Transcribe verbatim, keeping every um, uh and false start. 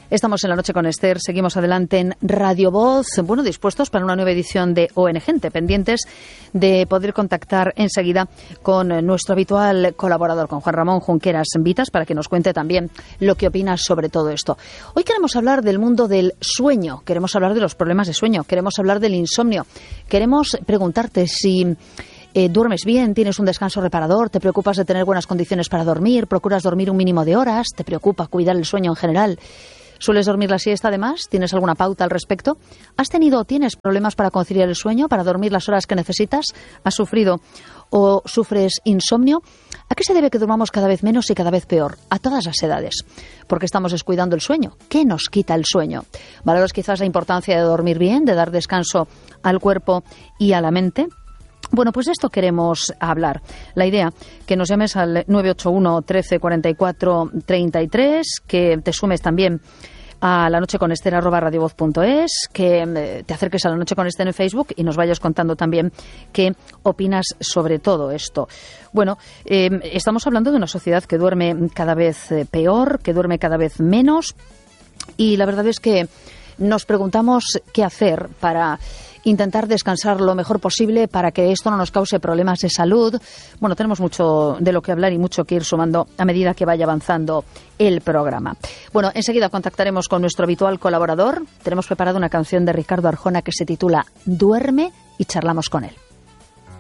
Estamos en La Noche con Esther, seguimos adelante en Radio Voz, bueno, dispuestos para una nueva edición de O N Gente, pendientes de poder contactar enseguida con nuestro habitual colaborador, con Juan Ramón Junqueras Vitas, para que nos cuente también lo que opina sobre todo esto. Hoy queremos hablar del mundo del sueño, queremos hablar de los problemas de sueño, queremos hablar del insomnio, queremos preguntarte si Eh, ¿duermes bien? ¿Tienes un descanso reparador? ¿Te preocupas de tener buenas condiciones para dormir? ¿Procuras dormir un mínimo de horas? ¿Te preocupa cuidar el sueño en general? ¿Sueles dormir la siesta además? ¿Tienes alguna pauta al respecto? ¿Has tenido o tienes problemas para conciliar el sueño, para dormir las horas que necesitas? ¿Has sufrido o sufres insomnio? ¿A qué se debe que durmamos cada vez menos y cada vez peor? A todas las edades. ¿Por qué estamos descuidando el sueño? ¿Qué nos quita el sueño? ¿Valoras quizás la importancia de dormir bien, de dar descanso al cuerpo y a la mente? Bueno, pues de esto queremos hablar. La idea, que nos llames al nueve ocho uno, trece, cuarenta y cuatro, treinta y tres, que te sumes también a la noche con Esther arroba radiovoz punto es, que te acerques a La Noche con Esther en Facebook y nos vayas contando también qué opinas sobre todo esto. Bueno, eh, estamos hablando de una sociedad que duerme cada vez peor, que duerme cada vez menos, y la verdad es que nos preguntamos qué hacer para intentar descansar lo mejor posible para que esto no nos cause problemas de salud. Bueno, tenemos mucho de lo que hablar y mucho que ir sumando a medida que vaya avanzando el programa. Bueno, enseguida contactaremos con nuestro habitual colaborador. Tenemos preparada una canción de Ricardo Arjona que se titula Duerme y charlamos con él.